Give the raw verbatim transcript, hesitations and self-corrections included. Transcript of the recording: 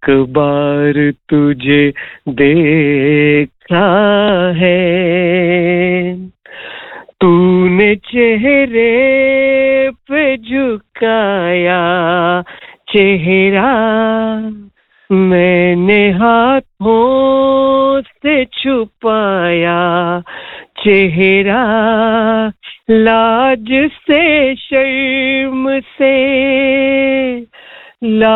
एक बार तुझे देखा है, तूने चेहरे पे झुकाया चेहरा, मैंने हाथों से छुपाया चेहरा, लाज से शर्म से ला